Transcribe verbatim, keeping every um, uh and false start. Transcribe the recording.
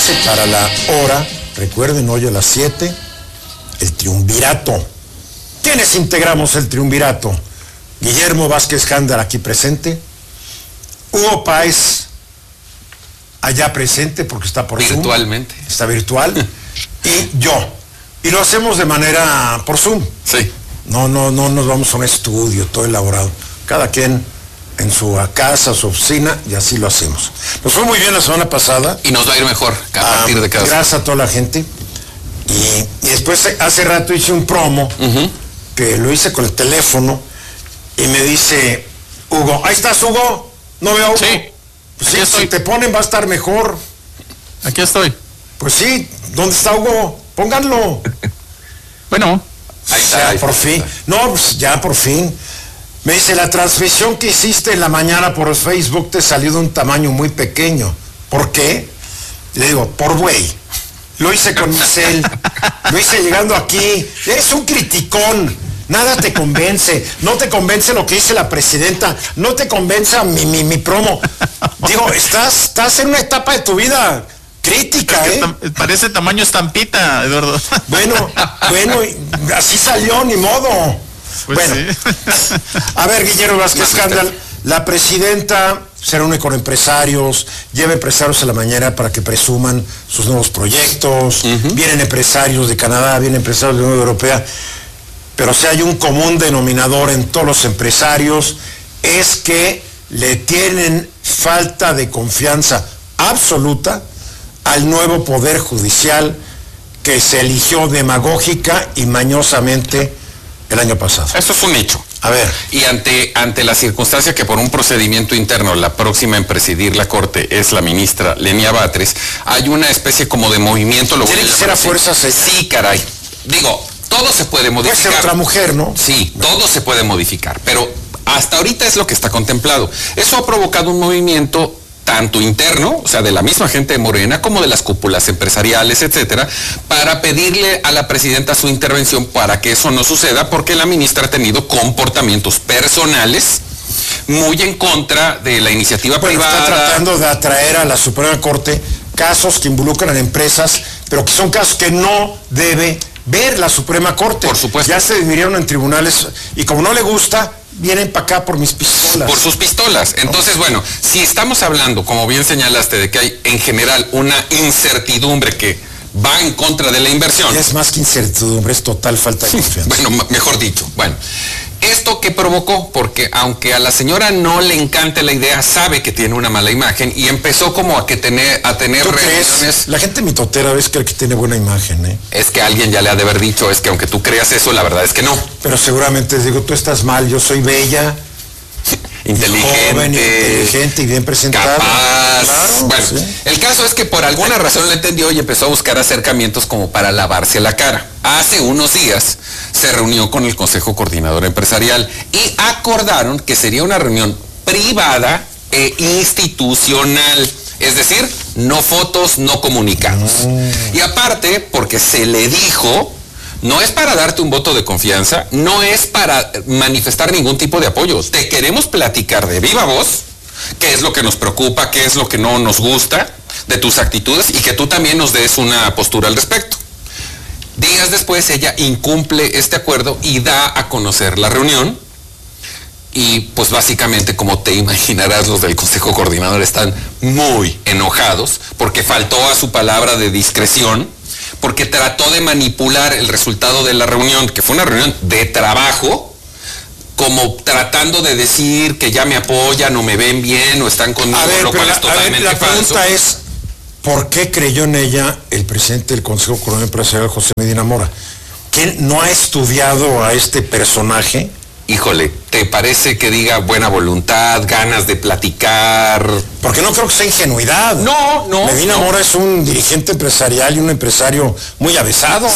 prepárense para la hora, recuerden, hoy a las siete, el triunvirato. ¿Quiénes integramos el triunvirato? Guillermo Vázquez Jándar, aquí presente. Hugo Páez, allá presente, porque está por Zoom. Virtualmente. Está virtual. Y yo. Y lo hacemos de manera por Zoom. Sí. No, no, no nos vamos a un estudio todo elaborado. Cada quien en su casa, su oficina, y así lo hacemos. Nos fue muy bien la semana pasada. Y nos va a ir mejor a partir ah, de cada Gracias a toda la gente. Y, y después hace rato hice un promo, uh-huh. que lo hice con el teléfono, y me dice Hugo, ahí estás, Hugo. ¿No veo a Hugo? Sí. Pues sí, si te ponen va a estar mejor. Aquí estoy. Pues sí, ¿dónde está Hugo? Pónganlo. Bueno. Ahí está, ahí por está, fin. Ahí está. No, pues ya por fin. Me dice, la transmisión que hiciste en la mañana por Facebook te salió de un tamaño muy pequeño. ¿Por qué? Le digo, por güey. Lo hice con mi cel. Lo hice llegando aquí. Eres un criticón. Nada te convence. No te convence lo que dice la presidenta. No te convence mi, mi, mi promo. Digo, estás, estás en una etapa de tu vida crítica, ¿eh? Parece tamaño estampita, Eduardo. Bueno, bueno, así salió, ni modo. Pues bueno, sí. A ver, Guillermo Vázquez Jándar, la presidenta se reúne con empresarios, lleva empresarios a la mañana para que presuman sus nuevos proyectos, uh-huh. Vienen empresarios de Canadá, vienen empresarios de la Unión Europea, pero si hay un común denominador en todos los empresarios, es que le tienen falta de confianza absoluta al nuevo Poder Judicial que se eligió demagógica y mañosamente el año pasado. Eso es un hecho. A ver. Y ante, ante la circunstancia que por un procedimiento interno la próxima en presidir la Corte es la ministra Lenia Batres, hay una especie como de movimiento... Lo ¿Tiene que ser a fuerzas? Sí, caray. Digo, todo se puede modificar. Puede ser otra mujer, ¿no? Sí, no. Todo se puede modificar, pero hasta ahorita es lo que está contemplado. Eso ha provocado un movimiento tanto interno, o sea, de la misma gente de Morena, como de las cúpulas empresariales, etcétera, para pedirle a la presidenta su intervención para que eso no suceda, porque la ministra ha tenido comportamientos personales muy en contra de la iniciativa bueno, privada. Está tratando de atraer a la Suprema Corte casos que involucran a empresas, pero que son casos que no debe ver la Suprema Corte. Por supuesto. Ya se dividieron en tribunales, y como no le gusta, vienen para acá por mis pistolas. Por sus pistolas. Entonces, bueno, si estamos hablando, como bien señalaste, de que hay en general una incertidumbre que va en contra de la inversión. Es más que incertidumbre, es total falta de confianza. Bueno, mejor dicho. Bueno, ¿esto qué provocó? Porque aunque a la señora no le encante la idea, sabe que tiene una mala imagen y empezó como a que tener, a tener ¿Tú reuniones. Crees? La gente mitotera ves que tiene buena imagen, ¿eh? Es que alguien ya le ha de haber dicho, es que aunque tú creas eso, la verdad es que no. Pero seguramente digo, tú estás mal, yo soy bella, inteligente, joven, inteligente y bien presentada. Capaz. Claro, bueno, sí. El caso es que por alguna razón lo entendió y empezó a buscar acercamientos como para lavarse la cara. Hace unos días se reunió con el Consejo Coordinador Empresarial y acordaron que sería una reunión privada e institucional. Es decir, no fotos, no comunicados. Mm. Y aparte, porque se le dijo, no es para darte un voto de confianza, no es para manifestar ningún tipo de apoyo. Te queremos platicar de viva voz qué es lo que nos preocupa, qué es lo que no nos gusta de tus actitudes y que tú también nos des una postura al respecto. Días después ella incumple este acuerdo y da a conocer la reunión. Y pues básicamente, como te imaginarás, los del Consejo Coordinador están muy enojados porque faltó a su palabra de discreción, porque trató de manipular el resultado de la reunión, que fue una reunión de trabajo, como tratando de decir que ya me apoyan o me ven bien o están conmigo, a ver, lo cual la, es totalmente a ver, la falso. La pregunta es, ¿por qué creyó en ella el presidente del Consejo Coordinador Empresarial, José Medina Mora? ¿Quién no ha estudiado a este personaje? Híjole, ¿te parece que diga buena voluntad, ganas de platicar? Porque no creo que sea ingenuidad. No, no. Medina no. Mora es un dirigente empresarial y un empresario muy avesado.